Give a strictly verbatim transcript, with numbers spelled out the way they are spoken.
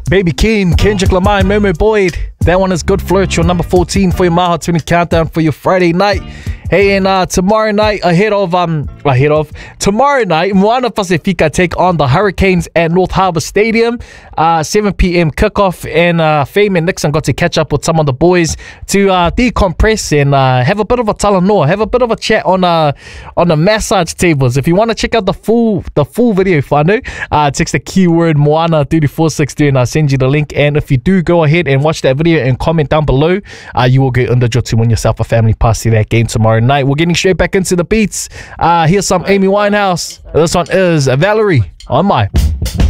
Baby Keane, Kendrick Lamar, Momo Boyd. That one is Good Flirt, your number fourteen for your Maha twenty countdown for your Friday night. Hey, and uh, tomorrow night, ahead of, um, ahead of, tomorrow night, Moana Pacifica take on the Hurricanes at North Harbour Stadium. Uh, seven p.m. kickoff, and uh, Fame and Nixon got to catch up with some of the boys to uh, decompress and uh, have a bit of a talanoa, have a bit of a chat on uh, on the massage tables. If you want to check out the full the full video, whānau, uh, text the keyword Moana three four six three and I'll send you the link. And if you do go ahead and watch that video and comment down below, uh, you will get under to win yourself a family pass to that game tomorrow night. We're getting straight back into the beats. Uh, here's some Amy Winehouse. This one is Valerie on my